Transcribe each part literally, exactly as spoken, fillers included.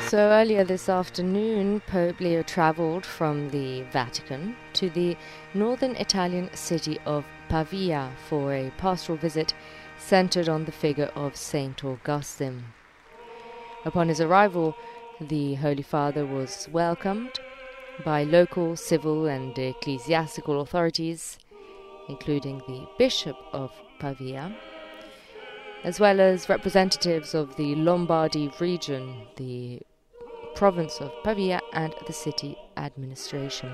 So earlier this afternoon, Pope Leo travelled from the Vatican to the northern Italian city of Pavia for a pastoral visit centred on the figure of Saint Augustine. Upon his arrival, the Holy Father was welcomed by local civil and ecclesiastical authorities, including the Bishop of Pavia, as well as representatives of the Lombardy region, the province of Pavia, and the city administration.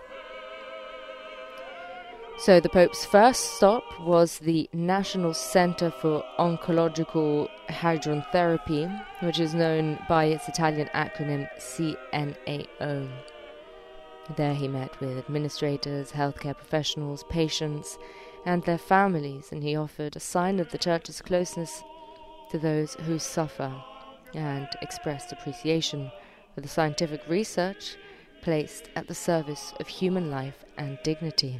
So the Pope's first stop was the National Centre for Oncological Hadron Therapy, which is known by its Italian acronym C N A O. There he met with administrators, healthcare professionals, patients, and their families, and he offered a sign of the Church's closeness to those who suffer and expressed appreciation for the scientific research placed at the service of human life and dignity.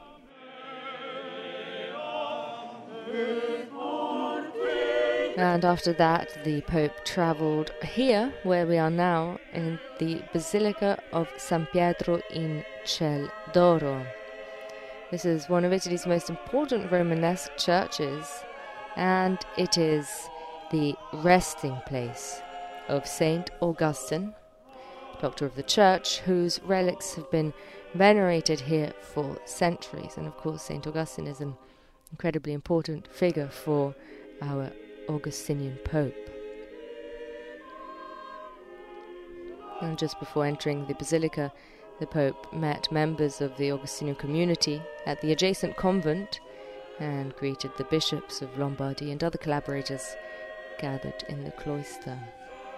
And after that, the Pope travelled here, where we are now, in the Basilica of San Pietro in Ciel d'Oro. This is one of Italy's most important Romanesque churches, and it is the resting place of Saint Augustine, Doctor of the Church, whose relics have been venerated here for centuries. And of course, Saint Augustine is an incredibly important figure for our Augustinian Pope. And just before entering the Basilica, the Pope met members of the Augustinian community at the adjacent convent and greeted the bishops of Lombardy and other collaborators gathered in the cloister.